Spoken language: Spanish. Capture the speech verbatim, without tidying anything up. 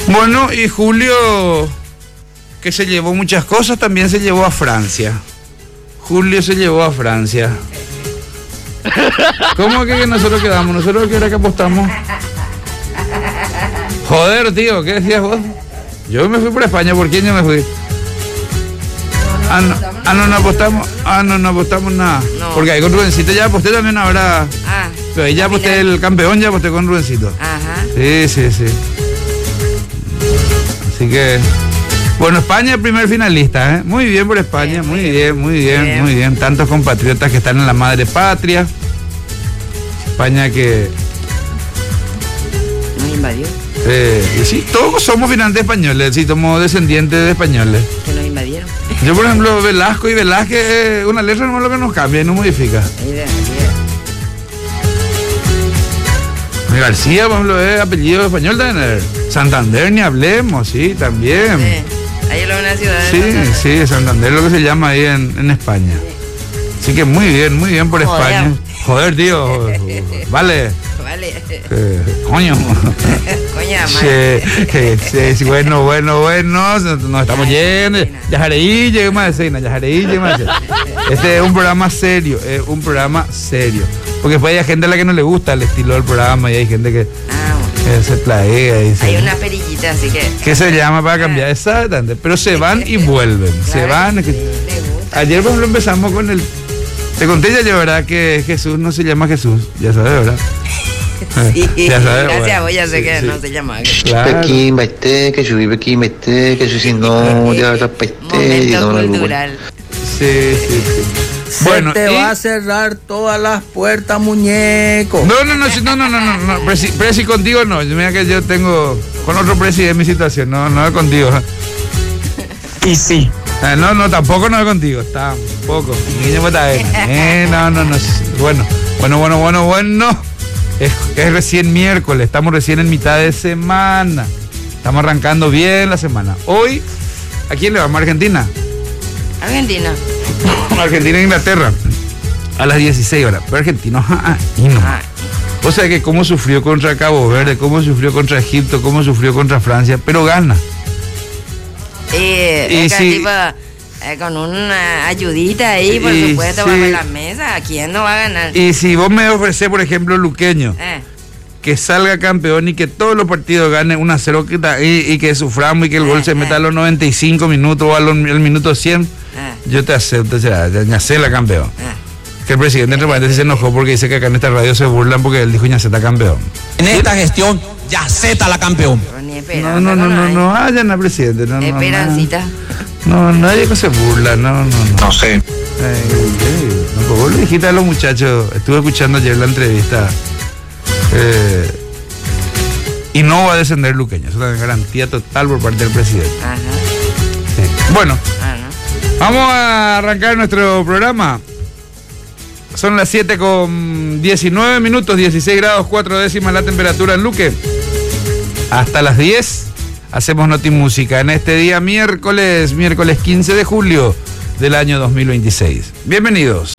Bueno, y Julio, que se llevó muchas cosas, también se llevó a Francia. Julio se llevó a Francia. ¿Cómo que nosotros quedamos? ¿Nosotros qué era que apostamos? Joder, tío, ¿qué decías vos? Yo me fui por España, ¿por quién yo me fui? Ah, no, ah, no, no apostamos, ah, no, no apostamos nada. No. Porque ahí con Rubencito ya aposté también ahora. Ah, pero ahí ya aposté el campeón, ya aposté con Rubencito. Ajá. Sí, sí, sí. Así que, bueno, España primer finalista, ¿eh? Muy bien por España, muy bien, muy bien, muy bien. Tantos compatriotas que están en la madre patria. España que... Nos invadió. Eh, y sí, todos somos finalmente españoles, sí, somos descendientes de españoles. Que nos invadieron. Yo, por ejemplo, Velasco y Velázquez, una letra no es lo que nos cambia, no modifica. Idea, idea. García, por ejemplo, es apellido español también. Santander, ni hablemos, sí, también. Sí, ahí es una ciudad de Sí, Santander. sí, Santander es lo que se llama ahí en, en España. Sí. Así que muy bien, muy bien por Joder. España. Joder, tío, vale. Vale. Eh, coño. Coño, sí, sí, sí, bueno, bueno, bueno, nos estamos yendo. Yajareí, lleguemos a decir, Yajareí, lleguemos a decir. Este es un programa serio, es un programa serio. Porque después hay gente a la que no le gusta el estilo del programa y hay gente que, ah, bueno. que se plaea y se... Hay una perillita, así que... ¿Qué se llama para cambiar? Exactamente. Pero se van y vuelven. Claro, se van. Sí, ayer, por ejemplo, empezamos con el... Te conté ya yo, ¿verdad? Que Jesús no se llama Jesús. Ya sabes, ¿verdad? Sí, ya sabes, gracias bueno, a vos ya sé sí, que sí. no se llama. Claro. Aquí mete, que subí aquí mete, que si no ya repete. Momento cultural. Sí, sí, sí. Se Bueno, te y... va a cerrar todas las puertas, muñeco. No, no, no, no, no, no, no, no. Presi, presi contigo no. Mira que yo tengo con otro presi en mi situación, no, no es contigo. Y sí. Eh, no, no, tampoco no es contigo, tampoco. Eh, no, no, no. Bueno, bueno, bueno, bueno, bueno. Es, es recién miércoles, estamos recién en mitad de semana. Estamos arrancando bien la semana. Hoy, ¿a quién le vamos? ¿A Argentina? Argentina. Argentina e Inglaterra. A las dieciséis horas. Pero argentino, ah, y no. Ah. O sea que cómo sufrió contra Cabo Verde, cómo sufrió contra Egipto, cómo sufrió contra Francia, pero gana. Eh, y si, tipo, eh, con una ayudita ahí, por supuesto, sí. Bajo la mesa, ¿quién no va a ganar? Y si vos me ofrecés, por ejemplo, Luqueño, eh. que salga campeón y que todos los partidos ganen uno a cero y, y que suframos y que el eh, gol se eh. meta a los noventa y cinco minutos o al minuto cien, eh. yo te acepto, o sea, Ñacela campeón. Eh. Que el presidente entre paréntesis se enojó porque dice que acá en esta radio se burlan porque él dijo Ñaceta campeón. En esta gestión, Ñaceta la campeón. No, no, no, no, no hayan al presidente. No, Esperancita. No, no, nadie que se burla, no, no, no. No sé. Ay, ay, no, pues vos le dijiste a los muchachos, estuve escuchando ayer la entrevista, eh, y no va a descender Luqueño, eso es una garantía total por parte del presidente. Ajá. Sí. Bueno, ajá. Vamos a arrancar nuestro programa. Son las siete con diecinueve minutos, dieciséis grados cuatro décimas la temperatura en Luque. Hasta las diez hacemos Notimúsica en este día miércoles, miércoles quince de julio del año dos mil veintiséis. Bienvenidos.